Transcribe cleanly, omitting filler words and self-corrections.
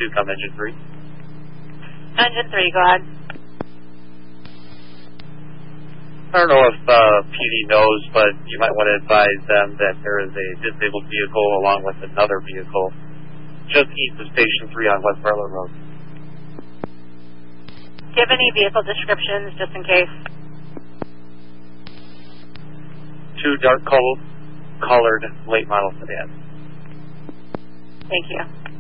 come engine 3. Engine 3, go ahead. I don't know if PD knows, but you might want to advise them that there is a disabled vehicle along with another vehicle just east of Station 3 on West Barlow Road. Do you have any vehicle descriptions, just in case? 2 dark colored late model sedans. Thank you.